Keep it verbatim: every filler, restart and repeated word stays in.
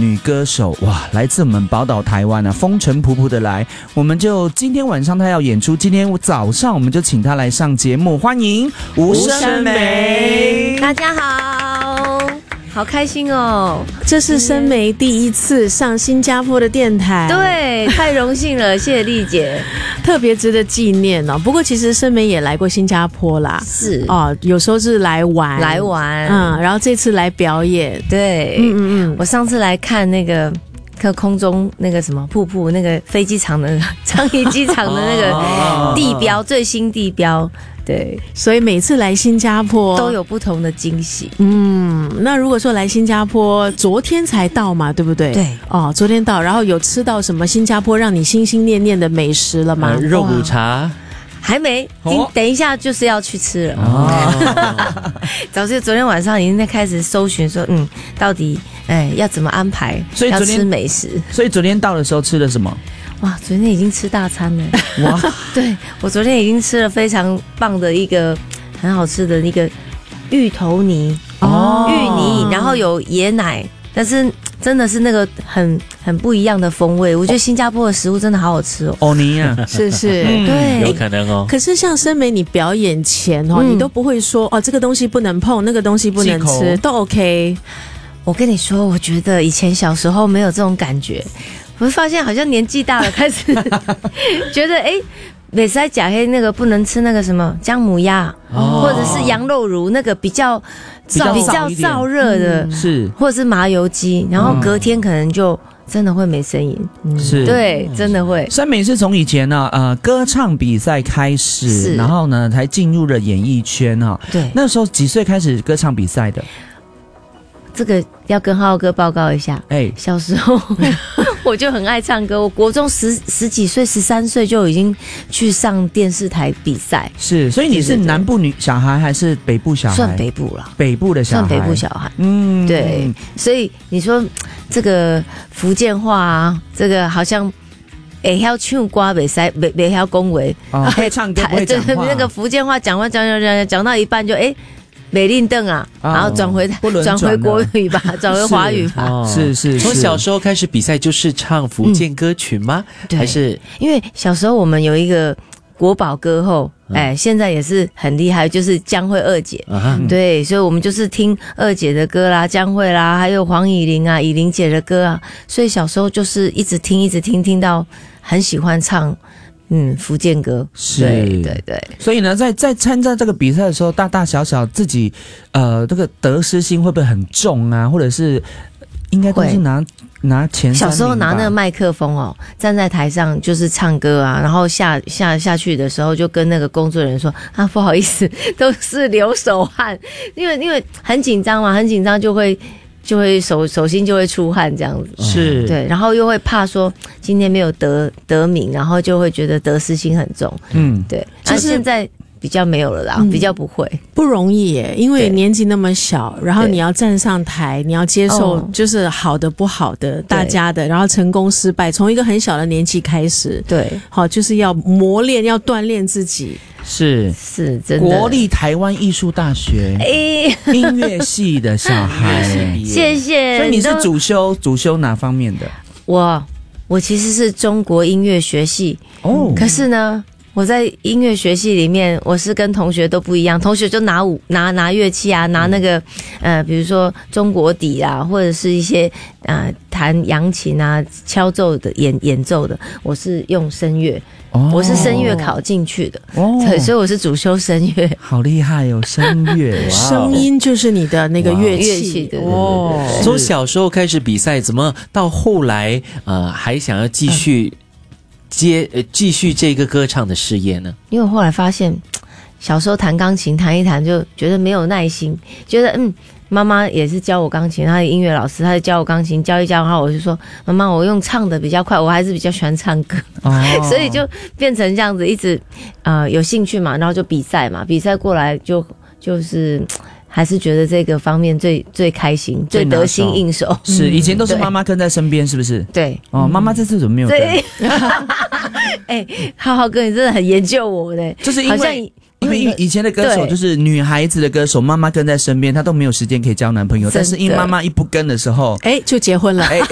女歌手，哇，来自我们宝岛台湾啊，风尘仆仆的来，我们就今天晚上她要演出，今天早上我们就请她来上节目，欢迎吴声梅。 大家好，好开心哦！ 这是声梅第一次上新加坡的电台， 对，太荣幸了，谢谢丽姐， 特别值得纪念哦。不过其实声梅也来过新加坡啦， 是哦，有时候是来玩， 来玩， 嗯，然后这次来表演， 对，嗯嗯嗯，我上次来看那个。看空中那个什么瀑布，那个飞机场的樟宜机场的那个地标，哦、最新地标，对， 所以每次来新加坡都有不同的惊喜。 嗯，那如果说来新加坡，昨天才到嘛，对不对？ 对， 哦，昨天到，然后有吃到什么新加坡让你心心念念的美食了吗？ 呃、肉骨茶。 还没， 哦、 等一下就是要去吃了。哦，早就昨天晚上已经在开始搜寻说，嗯，到底哎要怎么安排？ 所以昨天要吃美食。 所以昨天到的时候吃了什么？ 哇，昨天已经吃大餐了。 哇， 对我昨天已经吃了非常棒的一个很好吃的一个芋头泥哦，芋泥，然后有椰奶，但是真的是那个很很不一样的风味。我觉得新加坡的食物真的好好吃哦。 哦，你呀， 是是， 嗯、对， 有可能哦。 可是像声梅，你表演前哦，嗯、你都不会说哦，这个东西不能碰，那个东西不能吃，都 OK。 我跟你说，我觉得以前小时候没有这种感觉，我会发现好像年纪大了开始觉得哎。美塞甲黑那个不能吃那个什么姜母鸭，哦、或者是羊肉炉那个比较比较比较燥热的， 嗯、是， 或者是麻油鸡，然后隔天可能就真的会没声音， 嗯、是， 对，真的会。 声梅是从以前呢，呃，歌唱比赛开始，然后呢，才进入了演艺圈哈。 对， 那时候几岁开始歌唱比赛的？ 这个要跟浩浩哥报告一下。哎、欸，小时候我就很爱唱歌，我国中十十几岁、十三岁就已经去上电视台比赛。 是，所以你是南部女小孩还是北部小孩？ 算北部了， 北部的小孩， 算北部小孩。嗯，对。所以你说这个福建话啊，这个好像。会晓唱歌，袂使，袂袂晓恭维， 会唱歌不会讲话。 那个福建话讲话讲讲讲讲到一半就哎。美令邓啊，然后转回转回国语吧，转回华语吧。 哦、是是是。 从小时候开始比赛就是唱福建歌曲吗？ 嗯、 还是因为小时候我们有一个国宝歌后，哎、嗯，现在也是很厉害，就是江蕙二姐。嗯、对，所以我们就是听二姐的歌啦，江蕙啦，还有黄以玲啊，以玲姐的歌啊，所以小时候就是一直听，一直听，听到很喜欢唱。嗯，福建歌是， 对对对， 所以呢，在在参加这个比赛的时候，大大小小自己，呃，这个得失心会不会很重啊？或者是应该都是拿拿前三名吧？ 小时候拿那个麦克风哦，站在台上就是唱歌啊，然后下下下去的时候就跟那个工作人员说啊，不好意思，都是流手汗，因为因为很紧张嘛，很紧张就会。就会手手心就会出汗这样子， 是对，然后又会怕说今天没有得得名，然后就会觉得得失心很重，嗯，对。那现在比较没有了啦，嗯、比较不会， 不容易耶，因为年纪那么小，然后你要站上台，你要接受就是好的不好的大家的，然后成功失败，从一个很小的年纪开始， 对， 好，就是要磨练，要锻炼自己。 是是真的， 国立台湾艺术大学、欸、音乐系的小孩， 谢谢。 所以你是主修主修哪方面的？ 我我其实是中国音乐学系哦，可是呢，我在音乐学系里面，我是跟同学都不一样，同学就拿舞拿拿乐器啊，拿那个呃，比如说中国笛啊，或者是一些呃弹扬琴啊、敲奏的演演奏的，我是用声乐。哦、我是声乐考进去的，哦，对，所以我是主修声乐， 好厉害哦，声乐， 声音就是你的那个乐器， 乐器的哦。从小时候开始比赛，怎么到后来呃还想要继续接呃继续这个歌唱的事业呢？ 因为我后来发现，小时候弹钢琴弹一弹就觉得没有耐心，觉得嗯。妈妈也是教我钢琴，她的音乐老师，她就教我钢琴，教一教，然后我就说，妈妈，我用唱的比较快，我还是比较喜欢唱歌，哦、所以就变成这样子，一直呃有兴趣嘛，然后就比赛嘛，比赛过来就就是还是觉得这个方面最最开心，最得心应手。 是以前都是妈妈跟在身边，是不是？ 对， 哦，妈妈这次怎么没有跟？ 哎，浩浩哥，你真的很研究我嘞， 就是因为。 好像因为以前的歌手就是女孩子的歌手，妈妈跟在身边，她都没有时间可以交男朋友。但是因为妈妈一不跟的时候， 哎，就结婚了。哎，